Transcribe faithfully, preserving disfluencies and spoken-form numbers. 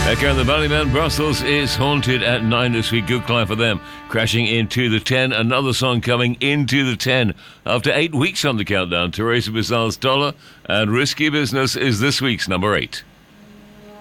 Echo and the Ballyman. Brussels is haunted at nine this week. Good climb for them. Crashing into the ten. Another song coming into the ten. After eight weeks on the countdown, Teresa Bizarre's Dollar and Risky Business is this week's number eight.